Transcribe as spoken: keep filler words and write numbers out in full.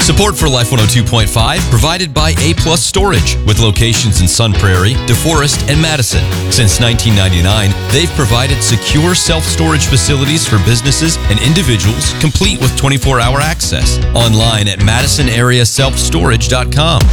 Support for Life one oh two point five provided by A Plus Storage with locations in Sun Prairie, DeForest, and Madison. Since nineteen ninety-nine, they've provided secure self-storage facilities for businesses and individuals, complete with twenty-four hour access. Online at madison area self storage dot com.